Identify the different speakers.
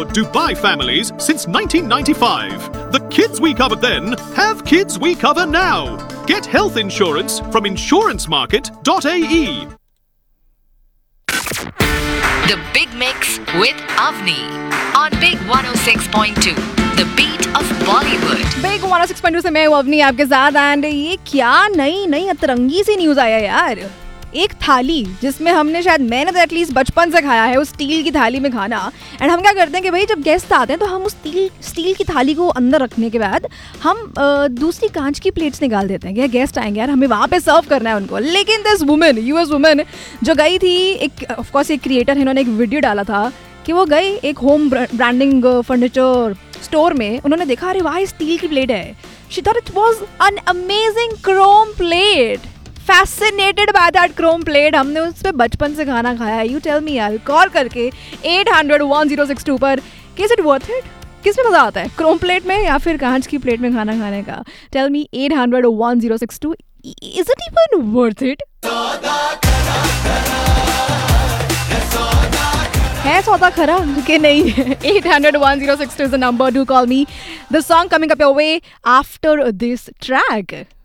Speaker 1: Dubai families since 1995. The kids we covered then have kids we cover now. Get health insurance from insurancemarket.ae.
Speaker 2: The Big Mix with Avni on Big 106.2, the beat of Bollywood.
Speaker 3: Big 106.2 से मैं हूं अवनी आपके साथ and ये क्या नई अतरंगी सी news आया यार। एक थाली जिसमें हमने शायद मैंने तो एटलीस्ट बचपन से खाया है उस स्टील की थाली में खाना। एंड हम क्या करते हैं कि भाई जब गेस्ट आते हैं तो हम उस स्टील की थाली को अंदर रखने के बाद हम दूसरी कांच की प्लेट्स निकाल देते हैं कि गेस्ट आएंगे यार हमें वहाँ पे सर्व करना है उनको। लेकिन दिस वुमेन यूएस वुमेन जो गई थी, एक ऑफकोर्स एक क्रिएटर है, इन्होंने एक वीडियो डाला था कि वो गए एक होम ब्रांडिंग फर्नीचर स्टोर में, उन्होंने देखा अरे वाह स्टील की प्लेट है। She thought it was an amazing Chrome plate, fascinated by that Chrome plate. हमने उस पर बचपन से खाना खाया है। यू टेल मी यार, कॉल करके 800-1062 पर इज इट वर्थ इट? किस में मजा आता है, क्रोम प्लेट में या फिर कांच की प्लेट में खाना खाने का? Tell me 800-1062, is it even worth it? है सौदा खरा कि नहीं? 800-1062 is the number. Do call me. The song coming up your way after this track.